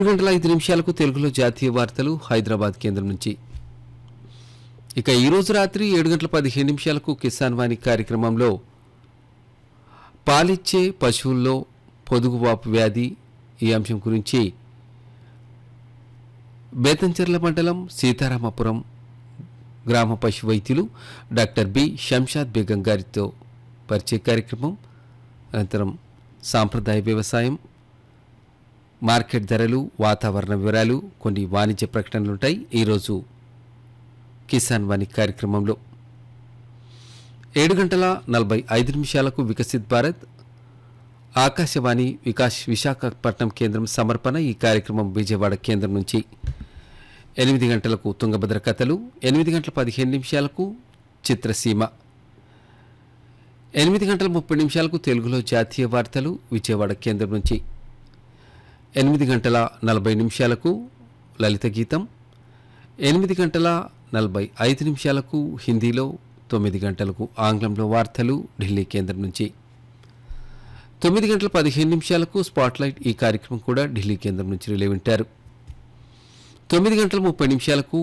7 గంటల 5 నిమిషాలకు తెలుగులో జాతీయ వార్తలు హైదరాబాద్ కేంద్రం నుంచి. ఇక ఈరోజు రాత్రి 7 గంటల 15 నిమిషాలకు కిసాన్ వాణి కార్యక్రమంలో పాలిచ్చే పశువుల్లో పొదుగువాపు వ్యాధి ఈ అంశం గురించి బేతంచెర్ల మండలం సీతారామపురం గ్రామ పశు వైద్యులు డాక్టర్ బి శంషాద్ బేగం గారితో పరిచయ కార్యక్రమం, అనంతరం సాంప్రదాయ వ్యవసాయం, మార్కెట్ ధరలు, వాతావరణ వివరాలు, కొన్ని వాణిజ్య ప్రకటనలుంటాయి ఈరోజు కిసాన్ వాణి కార్యక్రమంలో. 7 గంటల 45 నిమిషాలకు వికసిత్ భారత్ ఆకాశవాణి విశాఖపట్నం కేంద్రం సమర్పణ. ఈ కార్యక్రమం విజయవాడ కేంద్రం నుంచి. 8 గంటలకు తుంగభద్ర కథలు, 8 గంటల 15 నిమిషాలకు చిత్రసీమ, 8 గంటల 30 నిమిషాలకు తెలుగులో జాతీయ వార్తలు విజయవాడ కేంద్రం నుంచి. 8 గంటల 40 నిమిషాలకు లలిత గీతం, 8 గంటల 45 నిమిషాలకు హిందీలో, 9 గంటలకు ఆంగ్లంలో వార్తలు ఢిల్లీ కేంద్రం నుంచి. 9 గంటల 15 నిమిషాలకు స్పాట్లైట్. ఈ కార్యక్రమం కూడా ఢిల్లీ కేంద్రం నుంచి రిలే వింటారు. 9 గంటల 30 నిమిషాలకు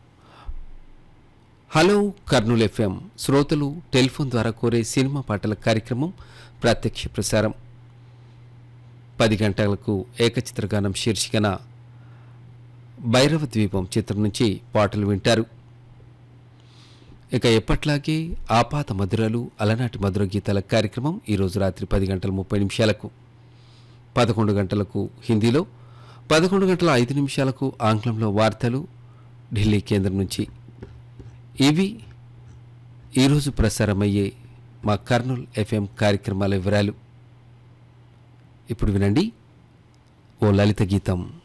హలో కర్నూలు ఎఫ్ఎం శ్రోతలు టెలిఫోన్ ద్వారా కోరే సినిమా పాటల కార్యక్రమం ప్రత్యక్ష ప్రసారం. 10 గంటలకు ఏకచిత్రగానం శీర్షికన భైరవ ద్వీపం చిత్రం నుంచి పాటలు వింటారు. ఇక ఎప్పట్లాగే ఆపాత మధురలు అలనాటి మధుర గీతాల కార్యక్రమం ఈరోజు రాత్రి 10 గంటల 30 నిమిషాలకు, 11 గంటలకు హిందీలో, 11 గంటల 5 నిమిషాలకు ఆంగ్లంలో వార్తలు ఢిల్లీ కేంద్రం నుంచి. ఇవి ఈరోజు ప్రసారమయ్యే మా కర్నూలు ఎఫ్ఎం కార్యక్రమాల వివరాలు. ఇప్పుడు వినండి ఓ లలిత గీతం.